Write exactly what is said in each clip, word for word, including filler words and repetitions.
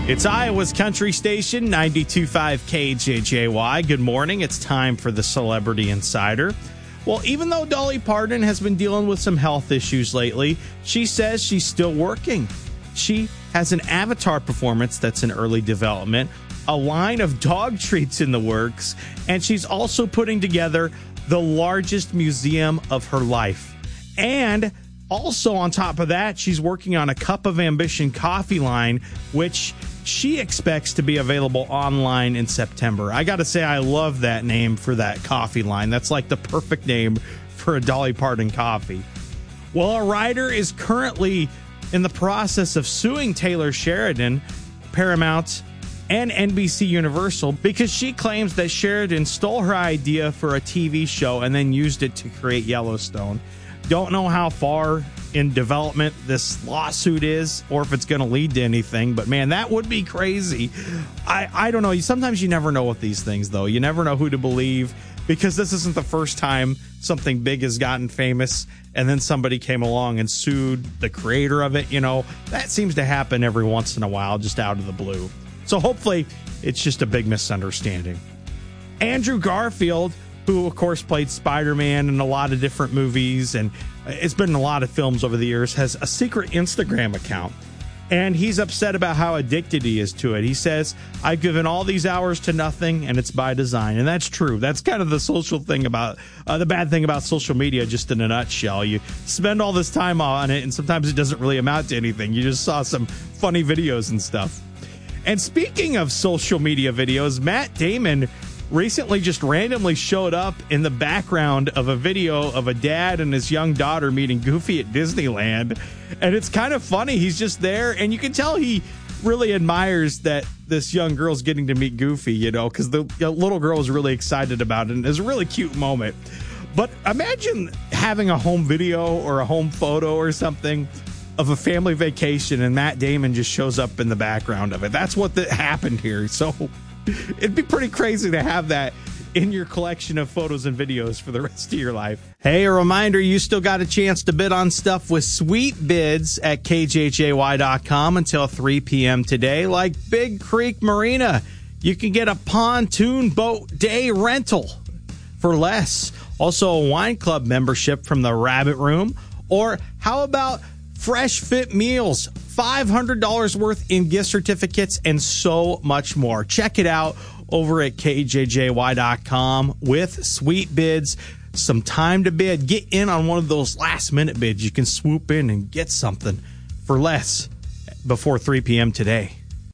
It's Iowa's country station, ninety-two point five K J J Y. Good morning. It's time for the Celebrity Insider. Well, even though Dolly Parton has been dealing with some health issues lately, she says she's still working. She has an Avatar performance that's in early development, a line of dog treats in the works, and she's also putting together the largest museum of her life. And also on top of that, she's working on a Cup of Ambition coffee line, which she expects to be available online in September. I got to say, I love that name for that coffee line. That's like the perfect name for a Dolly Parton coffee. Well, a writer is currently in the process of suing Taylor Sheridan, Paramount, and N B C Universal because she claims that Sheridan stole her idea for a T V show and then used it to create Yellowstone. Don't know how far in development this lawsuit is or if it's going to lead to anything, but man, that would be crazy. I, I don't know. Sometimes you never know with these things, though. You never know who to believe because this isn't the first time something big has gotten famous and then somebody came along and sued the creator of it. You know, that seems to happen every once in a while, just out of the blue. So hopefully it's just a big misunderstanding. Andrew Garfield, who, of course, played Spider-Man in a lot of different movies, and it's been in a lot of films over the years, has a secret Instagram account. And he's upset about how addicted he is to it. He says, I've given all these hours to nothing, and it's by design. And that's true. That's kind of the social thing about, uh, the bad thing about social media, just in a nutshell. You spend all this time on it, and sometimes it doesn't really amount to anything. You just saw some funny videos and stuff. And speaking of social media videos, Matt Damon recently just randomly showed up in the background of a video of a dad and his young daughter meeting Goofy at Disneyland. And it's kind of funny. He's just there, and you can tell he really admires that this young girl's getting to meet Goofy, you know, because the little girl was really excited about it. And it's a really cute moment. But imagine having a home video or a home photo or something of a family vacation, and Matt Damon just shows up in the background of it. That's what the, happened here. So it'd be pretty crazy to have that in your collection of photos and videos for the rest of your life. Hey, a reminder, you still got a chance to bid on stuff with sweet bids at K J J Y dot com until three p.m. today, like Big Creek Marina. You can get a pontoon boat day rental for less. Also, a wine club membership from the Rabbit Room. Or how about Fresh Fit Meals, five hundred dollars worth in gift certificates, and so much more. Check it out over at K J J Y dot com with sweet bids. Some time to bid. Get in on one of those last minute bids. You can swoop in and get something for less before three p.m. today.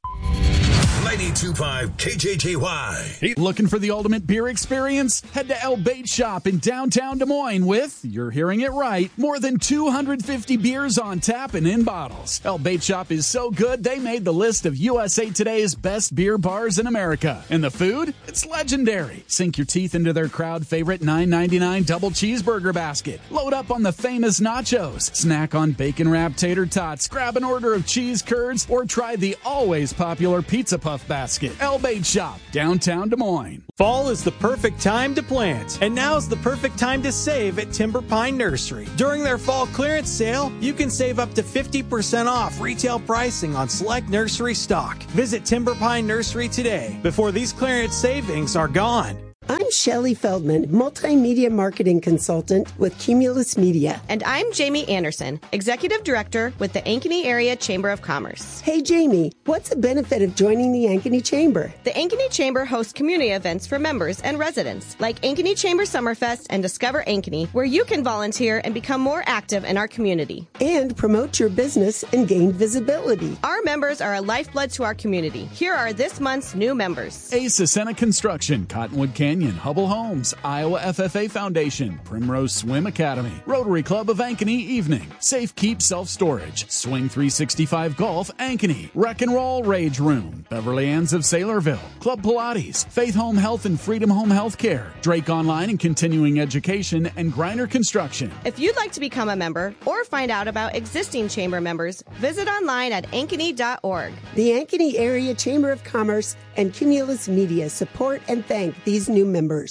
ninety-two point five K J J Y. Hey, looking for the ultimate beer experience? Head to El Bait Shop in downtown Des Moines with, you're hearing it right, more than two hundred fifty beers on tap and in bottles. El Bait Shop is so good, they made the list of U S A Today's best beer bars in America. And the food? It's legendary. Sink your teeth into their crowd favorite nine ninety-nine double cheeseburger basket. Load up on the famous nachos. Snack on bacon wrapped tater tots. Grab an order of cheese curds or try the always popular pizza puff basket. El Bait Shop, downtown Des Moines. Fall is the perfect time to plant, and now's the perfect time to save at Timber Pine Nursery. During their fall clearance sale, you can save up to fifty percent off retail pricing on select nursery stock. Visit Timber Pine Nursery today before these clearance savings are gone. I'm Shelley Feldman, multimedia marketing consultant with Cumulus Media. And I'm Jamie Anderson, executive director with the Ankeny Area Chamber of Commerce. Hey, Jamie, what's the benefit of joining the Ankeny Chamber? The Ankeny Chamber hosts community events for members and residents, like Ankeny Chamber Summerfest and Discover Ankeny, where you can volunteer and become more active in our community. And promote your business and gain visibility. Our members are a lifeblood to our community. Here are this month's new members. Ace Ascena Construction, Cottonwood Canyon, Hubble Homes, Iowa F F A Foundation, Primrose Swim Academy, Rotary Club of Ankeny Evening, Safe Keep Self Storage, Swing three sixty-five Golf Ankeny, Wreck and Roll Rage Room, Beverly Ann's of Saylorville, Club Pilates, Faith Home Health and Freedom Home Healthcare, Drake Online and Continuing Education, and Griner Construction. If you'd like to become a member or find out about existing chamber members, visit online at ankeny dot org. The Ankeny Area Chamber of Commerce and Cumulus Media support and thank these new members.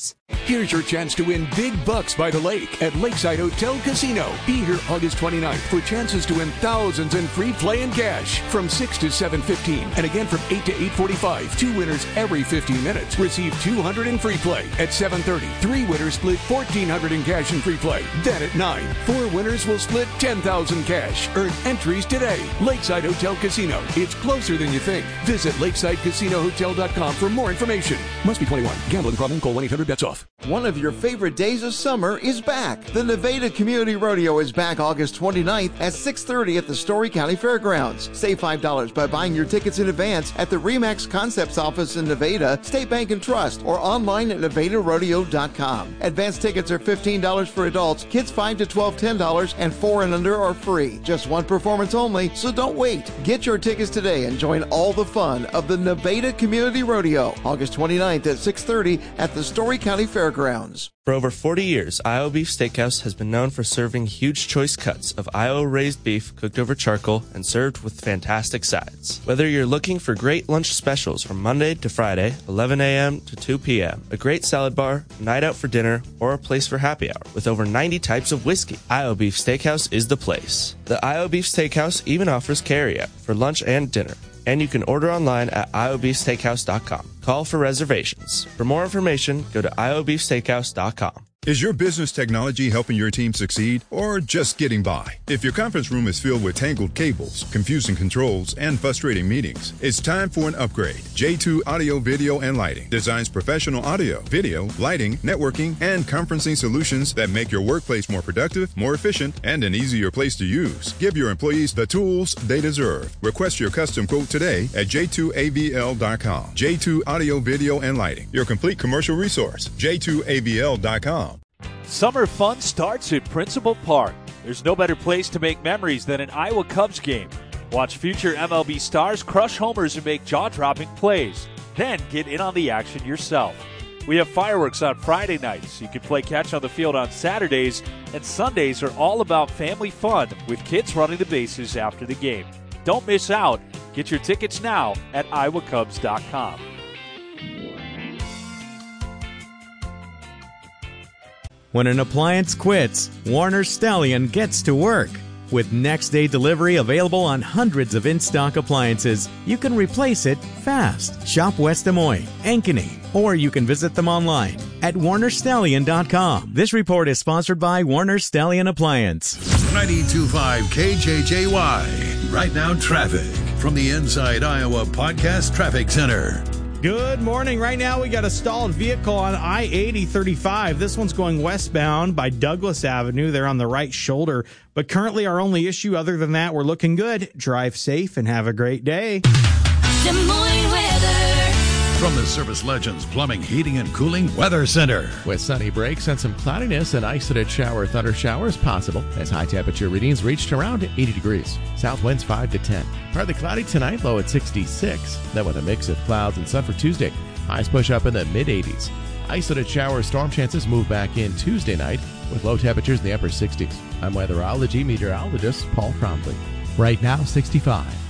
Here's your chance to win big bucks by the lake at Lakeside Hotel Casino. Be here August twenty-ninth for chances to win thousands in free play and cash from six to seven fifteen, and again from eight to eight forty-five. Two winners every fifteen minutes receive two hundred in free play. At seven thirty, three winners split fourteen hundred in cash in free play. Then at nine, four winners will split ten thousand cash. Earn entries today. Lakeside Hotel Casino. It's closer than you think. Visit lakeside casino hotel dot com for more information. Must be twenty-one. Gambling problem? Call one eight hundred bets off. One of your favorite days of summer is back. The Nevada Community Rodeo is back August twenty-ninth at six thirty at the Story County Fairgrounds. Save five dollars by buying your tickets in advance at the RE/MAX Concepts office in Nevada, State Bank and Trust, or online at nevada rodeo dot com. Advance tickets are fifteen dollars for adults, kids five to twelve, ten dollars, and four and under are free. Just one performance only, so don't wait. Get your tickets today and join all the fun of the Nevada Community Rodeo, August twenty-ninth at six thirty at the Story County Fairgrounds. For over forty years, Iowa Beef Steakhouse has been known for serving huge choice cuts of Iowa raised beef cooked over charcoal and served with fantastic sides. Whether you're looking for great lunch specials from Monday to Friday, eleven a.m. to two p.m., a great salad bar, night out for dinner, or a place for happy hour with over ninety types of whiskey, Iowa Beef Steakhouse is the place. The Iowa Beef Steakhouse even offers carryout for lunch and dinner, and you can order online at iowa beef steakhouse dot com. Call for reservations. For more information, go to iowa beef steakhouse dot com. Is your business technology helping your team succeed or just getting by? If your conference room is filled with tangled cables, confusing controls, and frustrating meetings, it's time for an upgrade. J two Audio, Video, and Lighting designs professional audio, video, lighting, networking, and conferencing solutions that make your workplace more productive, more efficient, and an easier place to use. Give your employees the tools they deserve. Request your custom quote today at j two a v l dot com. J two Audio, Video, and Lighting, your complete commercial resource. j two a v l dot com. Summer fun starts at Principal Park. There's no better place to make memories than an Iowa Cubs game. Watch future M L B stars crush homers and make jaw-dropping plays. Then get in on the action yourself. We have fireworks on Friday nights. You can play catch on the field on Saturdays, and Sundays are all about family fun with kids running the bases after the game. Don't miss out. Get your tickets now at iowa cubs dot com. When an appliance quits, Warner Stellian gets to work. With next-day delivery available on hundreds of in-stock appliances, you can replace it fast. Shop West Des Moines, Ankeny, or you can visit them online at warner stellian dot com. This report is sponsored by Warner Stellian Appliance. ninety-two point five K J J Y. Right now, traffic from the Inside Iowa Podcast Traffic Center. Good morning. Right now, we got a stalled vehicle on I eighty thirty-five. This one's going westbound by Douglas Avenue. They're on the right shoulder. But currently, our only issue, other than that, we're looking good. Drive safe and have a great day. Des Moines weather. From the Service Legends Plumbing, Heating, and Cooling Weather Center. With sunny breaks and some cloudiness, an isolated shower or thunder shower is possible as high temperature readings reached around eighty degrees. South winds five to ten. Partly cloudy tonight, low at sixty-six. Then with a mix of clouds and sun for Tuesday, highs push up in the mid eighties. Isolated shower or storm chances move back in Tuesday night with low temperatures in the upper sixties. I'm weatherology meteorologist Paul Trombley. Right now, sixty-five.